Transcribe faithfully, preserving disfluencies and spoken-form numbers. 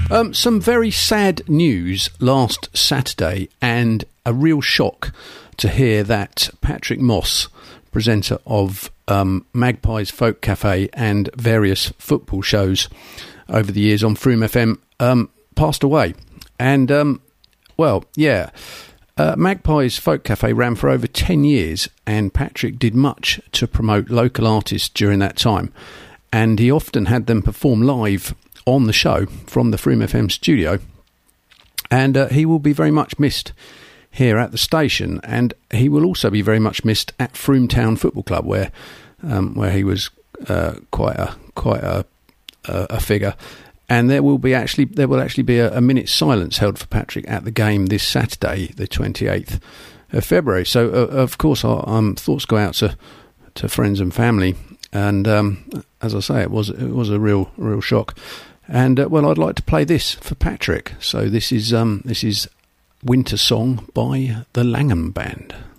Um, some very sad news last Saturday, and a real shock to hear that Patrick Moss, presenter of um, Magpies Folk Cafe and various football shows over the years on Froome F M, um, passed away. And, um, well, yeah, uh, Magpies Folk Cafe ran for over ten years, and Patrick did much to promote local artists during that time. And he often had them perform live on the show from the Froome F M studio, and uh, he will be very much missed here at the station, and he will also be very much missed at Froome Town Football Club, where um, where he was uh, quite a quite a, a, a figure. And there will be actually there will actually be a, a minute's silence held for Patrick at the game this Saturday, the twenty-eighth of February. So uh, of course our um, thoughts go out to to friends and family, and um, as I say, it was it was a real real shock. And uh, well, I'd like to play this for Patrick. So this is um, this is Winter Song by the Langham Band.